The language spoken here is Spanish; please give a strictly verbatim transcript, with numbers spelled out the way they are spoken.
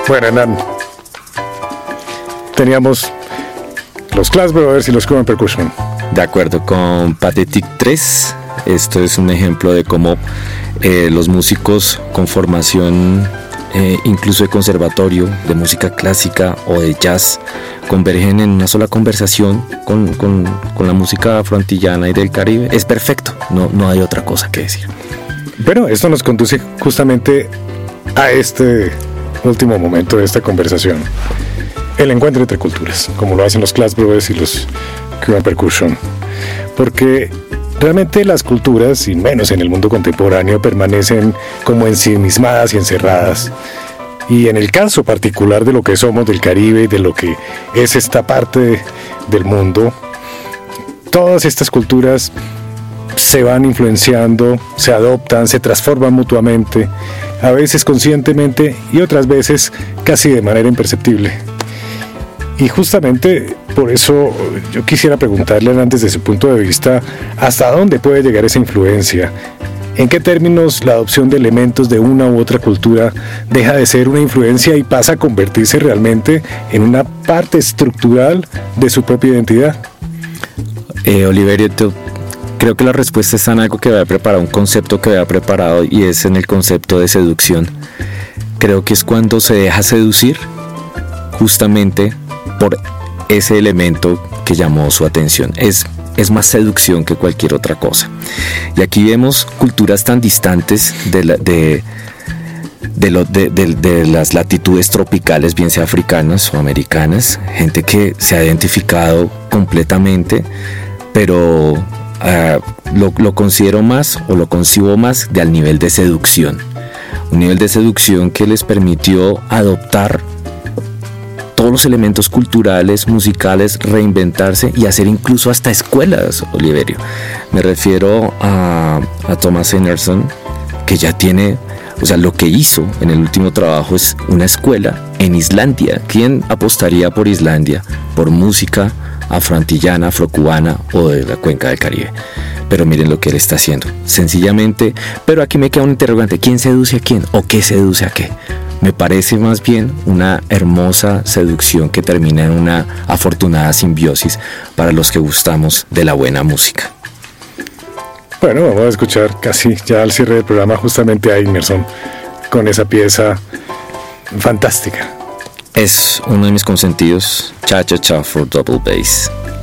Bueno, Hernán, teníamos los Clash Brothers y los Cuban Percussion. De acuerdo, con Pathetic tres, esto es un ejemplo de cómo eh, los músicos con formación eh, incluso de conservatorio, de música clásica o de jazz, convergen en una sola conversación con, con, con la música afroantillana y del Caribe. Es perfecto, no, no hay otra cosa que decir. Bueno, esto nos conduce justamente a este último momento de esta conversación, el encuentro entre culturas, como lo hacen los Clash Brothers y los Cuban Percussion, porque realmente las culturas, y menos en el mundo contemporáneo, permanecen como ensimismadas y encerradas. Y en el caso particular de lo que somos del Caribe y de lo que es esta parte del mundo, todas estas culturas se van influenciando, se adoptan, se transforman mutuamente, a veces conscientemente y otras veces casi de manera imperceptible. Y justamente por eso yo quisiera preguntarle desde su punto de vista, ¿hasta dónde puede llegar esa influencia? ¿En qué términos la adopción de elementos de una u otra cultura deja de ser una influencia y pasa a convertirse realmente en una parte estructural de su propia identidad? Eh, Oliverio, te, creo que la respuesta está en algo que había preparado, un concepto que había preparado, y es en el concepto de seducción. Creo que es cuando se deja seducir justamente por ese elemento que llamó su atención. Es Es más seducción que cualquier otra cosa. Y aquí vemos culturas tan distantes de, la, de, de, lo, de, de, de las latitudes tropicales, bien sea africanas o americanas, gente que se ha identificado completamente, pero uh, lo, lo considero más o lo concibo más de al nivel de seducción. Un nivel de seducción que les permitió adoptar todos los elementos culturales, musicales, reinventarse y hacer incluso hasta escuelas, Oliverio. Me refiero a, a Thomas Emerson, que ya tiene, o sea, lo que hizo en el último trabajo es una escuela en Islandia. ¿Quién apostaría por Islandia? Por música afroantillana, afrocubana o de la cuenca del Caribe. Pero miren lo que él está haciendo, sencillamente. Pero aquí me queda un interrogante: ¿quién seduce a quién? ¿O qué seduce a qué? Me parece más bien una hermosa seducción que termina en una afortunada simbiosis para los que gustamos de la buena música. Bueno, vamos a escuchar casi ya al cierre del programa justamente a Emerson con esa pieza fantástica. Es uno de mis consentidos, Cha Cha Cha for Double Bass.